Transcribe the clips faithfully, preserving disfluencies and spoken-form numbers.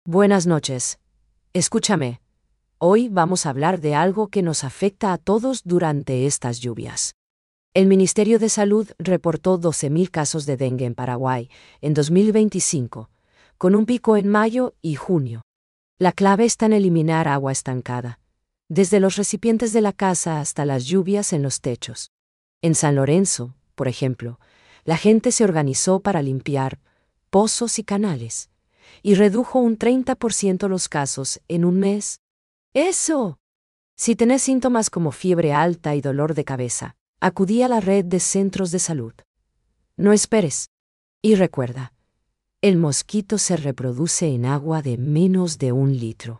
Buenas noches. Escúchame. Hoy vamos a hablar de algo que nos afecta a todos durante estas lluvias. El Ministerio de Salud reportó doce mil casos de dengue en Paraguay en dos mil veinticinco, con un pico en mayo y junio. La clave está en eliminar agua estancada, desde los recipientes de la casa hasta las lluvias en los techos. En San Lorenzo, por ejemplo, la gente se organizó para limpiar pozos y canales, y redujo un treinta por ciento los casos en un mes. ¡Eso! Si tenés síntomas como fiebre alta y dolor de cabeza, acudí a la red de centros de salud. No esperes. Y recuerda, el mosquito se reproduce en agua de menos de un litro.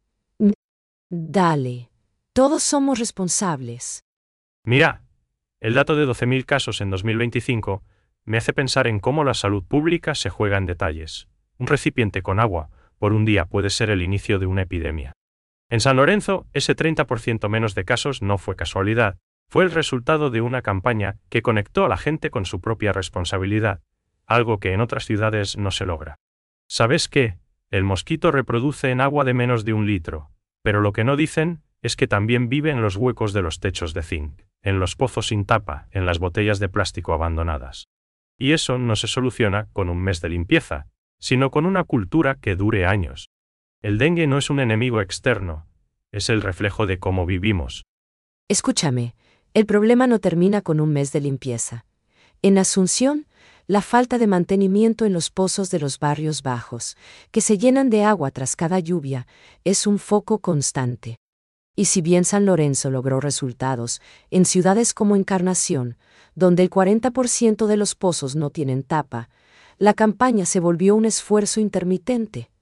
Dale, todos somos responsables. Mira, el dato de doce mil casos en dos mil veinticinco me hace pensar en cómo la salud pública se juega en detalles. Un recipiente con agua por un día puede ser el inicio de una epidemia. En San Lorenzo, ese treinta por ciento menos de casos no fue casualidad, fue el resultado de una campaña que conectó a la gente con su propia responsabilidad, algo que en otras ciudades no se logra. ¿Sabes qué? El mosquito reproduce en agua de menos de un litro, pero lo que no dicen es que también vive en los huecos de los techos de zinc, en los pozos sin tapa, en las botellas de plástico abandonadas. Y eso no se soluciona con un mes de limpieza, sino con una cultura que dure años. El dengue no es un enemigo externo, es el reflejo de cómo vivimos. Escúchame, el problema no termina con un mes de limpieza. En Asunción, la falta de mantenimiento en los pozos de los barrios bajos, que se llenan de agua tras cada lluvia, es un foco constante. Y si bien San Lorenzo logró resultados en ciudades como Encarnación, donde el cuarenta por ciento de los pozos no tienen tapa, la campaña se volvió un esfuerzo intermitente.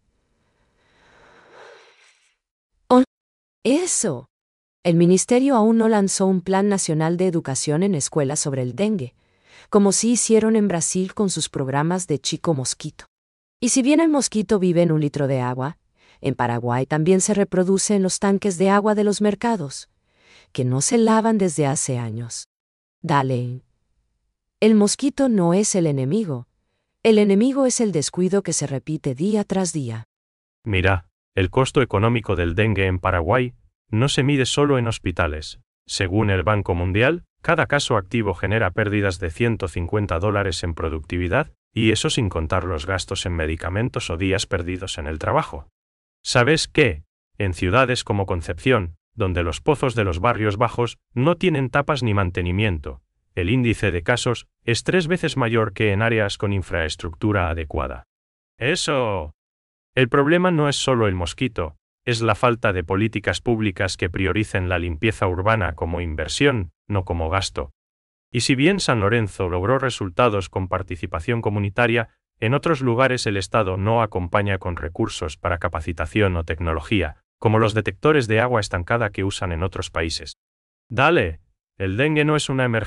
¡Oh! ¡Eso! El ministerio aún no lanzó un plan nacional de educación en escuelas sobre el dengue, como sí hicieron en Brasil con sus programas de Chico Mosquito. Y si bien el mosquito vive en un litro de agua, en Paraguay también se reproduce en los tanques de agua de los mercados, que no se lavan desde hace años. Dale. El mosquito no es el enemigo. El enemigo es el descuido que se repite día tras día. Mira, el costo económico del dengue en Paraguay no se mide solo en hospitales. Según el Banco Mundial, cada caso activo genera pérdidas de ciento cincuenta dólares en productividad, y eso sin contar los gastos en medicamentos o días perdidos en el trabajo. ¿Sabes qué? En ciudades como Concepción, donde los pozos de los barrios bajos no tienen tapas ni mantenimiento, el índice de casos es tres veces mayor que en áreas con infraestructura adecuada. ¡Eso! El problema no es solo el mosquito, es la falta de políticas públicas que prioricen la limpieza urbana como inversión, no como gasto. Y si bien San Lorenzo logró resultados con participación comunitaria, en otros lugares el Estado no acompaña con recursos para capacitación o tecnología, como los detectores de agua estancada que usan en otros países. Dale, el dengue no es una emergencia.